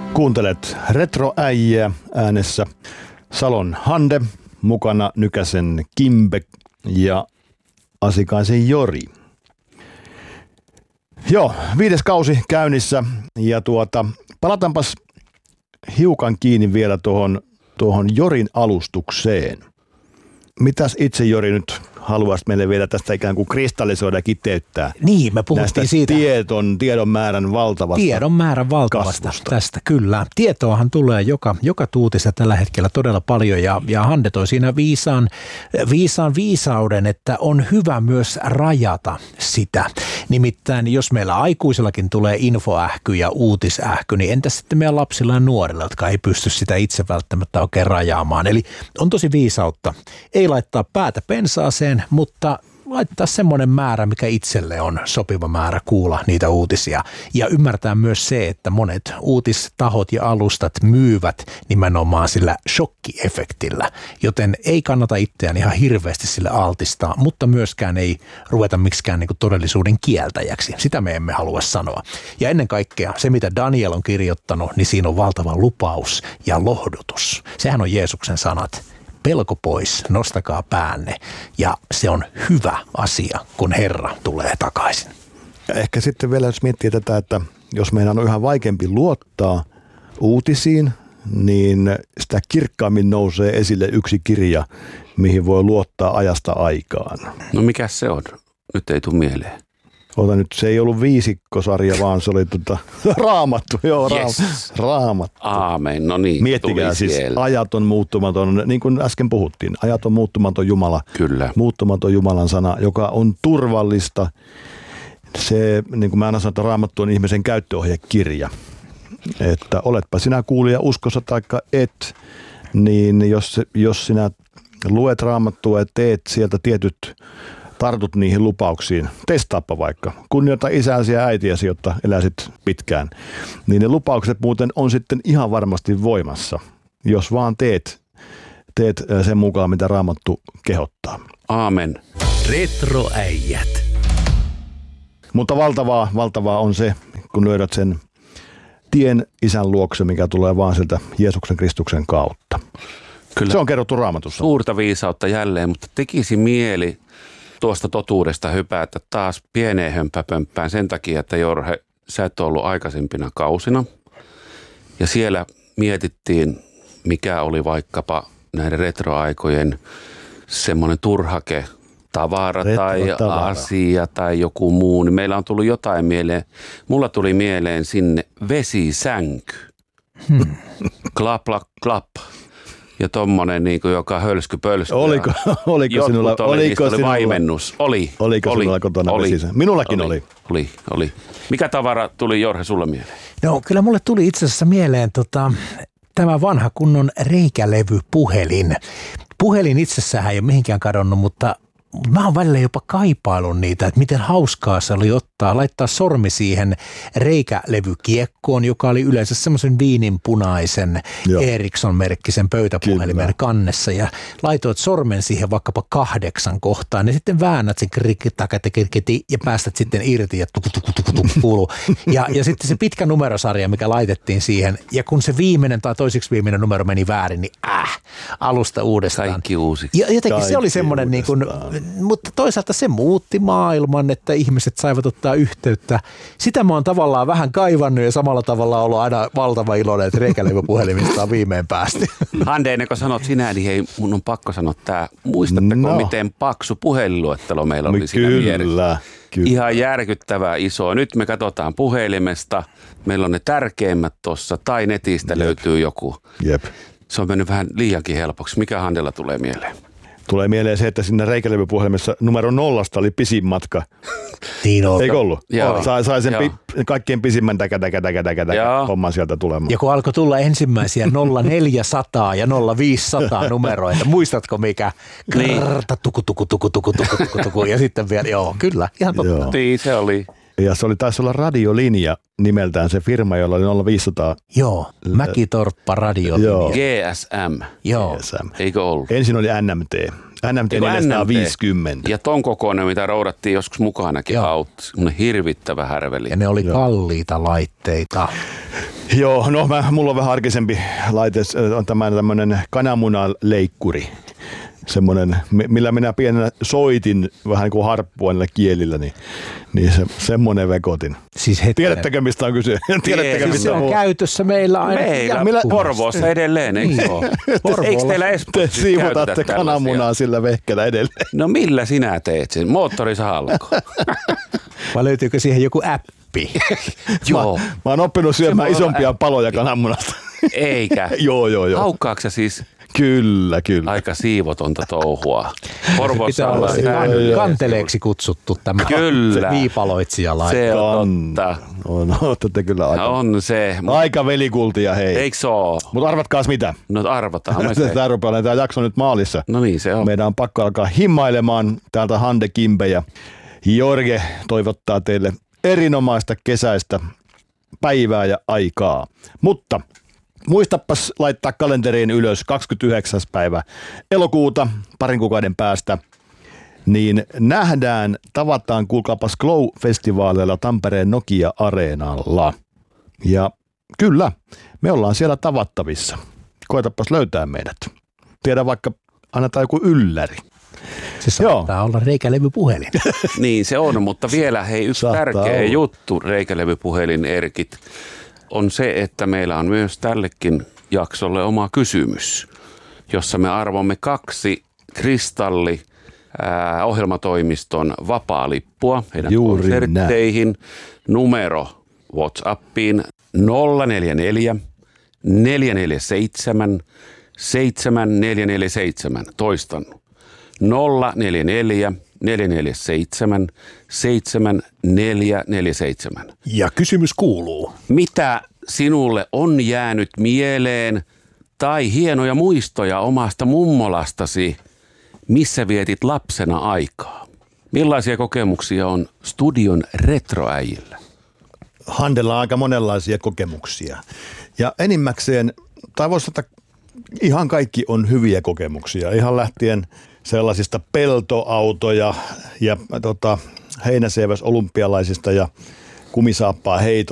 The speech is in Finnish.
Kuuntelet Retroäijää, äänessä Salon Hande, mukana Nykäsen Kimbe ja Asikaisen Jori. Joo, 5. kausi käynnissä ja palataanpas hiukan kiinni vielä tuohon Jorin alustukseen. Mitäs itse, Jori, nyt haluaisit meille vielä tästä ikään kuin kristallisoida ja kiteyttää? Niin, me puhuttiin siitä. Tiedon määrän valtavasta Tiedon määrän valtavasta kasvusta. Tästä, kyllä. Tietoahan tulee joka tuutista tällä hetkellä todella paljon ja Hande toi siinä viisauden, että on hyvä myös rajata sitä. Nimittäin jos meillä aikuisillakin tulee infoähky ja uutisähky, niin entäs sitten meidän lapsilla ja nuorilla, jotka ei pysty sitä itse välttämättä oikein rajaamaan. Eli on tosi viisautta. Ei laittaa päätä pensaaseen, mutta laittaa semmoinen määrä, mikä itselle on sopiva määrä kuulla niitä uutisia. Ja ymmärtää myös se, että monet uutistahot ja alustat myyvät nimenomaan sillä shokkiefektillä, joten ei kannata itseään ihan hirveästi sille altistaa, mutta myöskään ei ruveta miksikään niin kuin todellisuuden kieltäjäksi. Sitä me emme halua sanoa. Ja ennen kaikkea se, mitä Daniel on kirjoittanut, niin siinä on valtava lupaus ja lohdutus. Sehän on Jeesuksen sanat. Pelko pois, nostakaa päänne, ja se on hyvä asia, kun Herra tulee takaisin. Ja ehkä sitten vielä, jos miettii tätä, että jos meidän on yhä vaikeampi luottaa uutisiin, niin sitä kirkkaammin nousee esille yksi kirja, mihin voi luottaa ajasta aikaan. No mikä se on? Nyt ei tule mieleen. Nyt, se ei ollut viisikkosarja, vaan se oli Raamattu. Joo, yes. Raamattu. Aamen, no niin. Miettikää siis, ajat on muuttumaton, niin kuin äsken puhuttiin, ajat on muuttumaton Jumala. Kyllä. Muuttumaton Jumalan sana, joka on turvallista. Se, niin kuin mä aina sanon, että Raamattu on ihmisen käyttöohjekirja. Että oletpa sinä kuulija uskossa taikka et, niin jos sinä luet Raamattua ja teet sieltä tartut niihin lupauksiin, testaappa vaikka, kunnioita isäsi ja äitiäsi, jotta eläisit pitkään, niin ne lupaukset muuten on sitten ihan varmasti voimassa, jos vaan teet sen mukaan, mitä Raamattu kehottaa. Aamen. Retroäijät. Mutta valtavaa on se, kun löydät sen tien isän luokse, mikä tulee vaan sieltä Jeesuksen Kristuksen kautta. Kyllä. Se on kerrottu Raamatussa. Suurta viisautta jälleen, mutta tekisi mieli tuosta totuudesta hypätä taas pieneen hömppäpömppään sen takia, että Jorge, sä et ollut aikaisempina kausina. Ja siellä mietittiin, mikä oli vaikkapa näiden retroaikojen semmoinen turhake, tavara tai asia tai joku muu. Niin meillä on tullut jotain mieleen. Mulla tuli mieleen sinne vesisänky. Klap, klap, klap. Ja tommonen niinku, joka hölsky-pölsky. Oliko sinulla vaimennus? Oliko sinulla kotona vesisä? Minullakin oli. Mikä tavara tuli, Jorge, sulle mieleen? No kyllä mulle tuli itse asiassa mieleen tämä vanha kunnon reikälevypuhelin. Puhelin itsessään ei ole mihinkään kadonnut, mutta mä oon välillä jopa kaipaillut niitä, että miten hauskaa se oli laittaa sormi siihen reikälevykiekkoon, joka oli yleensä semmoisen viininpunaisen Ericsson-merkkisen pöytäpuhelimen kannessa ja laitoit sormen siihen vaikkapa 8 kohtaan ja sitten väännät sen krikki ja päästät sitten irti ja kuuluu. Ja sitten se pitkä numerosarja, mikä laitettiin siihen ja kun se viimeinen tai toiseksi viimeinen numero meni väärin, niin alusta uudestaan. Kaikki uusi. Ja jotenkin se oli semmoinen niin kuin, mutta toisaalta se muutti maailman, että ihmiset saivat ottaa yhteyttä. Sitä mä oon tavallaan vähän kaivannut ja samalla tavalla ollut aina valtava iloinen, että reikälevypuhelimista on viimein päästy. Hande, ennen kuin sanot sinä, niin hei, mun on pakko sanoa tää. Muistatteko, miten paksu puhelinluettelo meillä oli siinä vieressä? Kyllä. Ihan järkyttävää iso. Nyt me katsotaan puhelimesta. Meillä on ne tärkeimmät tossa tai netistä löytyy joku. Jep. Se on mennyt vähän liiankin helpoksi. Mikä Handella tulee mieleen? Tulee mieleen se, että siinä reikälevypuhelimessa numero 0 oli pisin matka. Eikö ollut? Sai sen kaikkien pisimmän homman sieltä tulemaan. Ja kun alkoi tulla ensimmäisiä 0400 ja 0500 numeroita, muistatko mikä? Tuku. Ja sitten vielä, kyllä, ihan totta. Niin, se oli. Ja se taisi olla radiolinja nimeltään se firma, jolla oli 0500. Joo, Mäkitorppa radiolinja. GSM. Joo. GSM. Eikö ollut? Ensin oli NMT. NMT 450. Ja ton kokoinen, mitä roudattiin joskus mukanakin autti. Semmoinen hirvittävä härveli. Ja ne oli kalliita laitteita. Joo, no mulla on vähän arkisempi laite, on tämmöinen kananmunaleikkuri. Semmoinen, millä minä pienenä soitin vähän niin kuin harppua niillä kielillä, niin semmoinen vekotin. Siis tiedättekö, mistä on kyse? Siis se on käytössä meillä aina. Meillä Porvoossa edelleen, eikö se ole? Eikö teillä Espoossa te siivotatte kananmunaa sillä vehkellä edelleen? No millä sinä teet sen? Moottorisahalko? Vai löytyykö siihen joku appi? Joo. Mä oon oppinut syömään isompia paloja kananmunasta. Eikä? Joo. Haukkaako sä siis? Kyllä. Aika siivotonta touhua. Pitää olla kanteleeksi kutsuttu tämä viipaloitsija laite. Se on totta. Olette kyllä aika. On se. Aika velikultia, hei. Eikö se ole? Mutta arvatkaas mitä? No arvataan. Tämä rupeaa olemaan tämä jakso nyt maalissa. No niin se on. Meidän on pakko alkaa himmailemaan täältä Hande Kimbe ja Jorge toivottaa teille erinomaista kesäistä päivää ja aikaa. Mutta muistapas laittaa kalenteriin ylös 29. päivä elokuuta parin kuukauden päästä. Niin tavataan kuulkaapas Glow-festivaaleilla Tampereen Nokia-areenalla. Ja kyllä, me ollaan siellä tavattavissa. Koetapas löytää meidät. Tiedä vaikka annetaan joku ylläri. Se saattaa olla reikälevypuhelin. Niin se on, mutta vielä yksi tärkeä juttu reikälevypuhelin Erkit on se, että meillä on myös tällekin jaksolle oma kysymys, jossa me arvomme 2 Kristalli ohjelmatoimiston vapaalippua heidän konsertteihin. Numero WhatsAppiin 044 447 7447. Toistan 044 447 7447. Ja kysymys kuuluu. Mitä sinulle on jäänyt mieleen tai hienoja muistoja omasta mummolastasi, missä vietit lapsena aikaa? Millaisia kokemuksia on studion retroäijillä? Handella on aika monenlaisia kokemuksia. Ja enimmäkseen, tai voisi sanoa, ihan kaikki on hyviä kokemuksia. Ihan lähtien sellaisista peltoautoja ja heinäseiväs olympialaisista ja kumisaappaa heitosta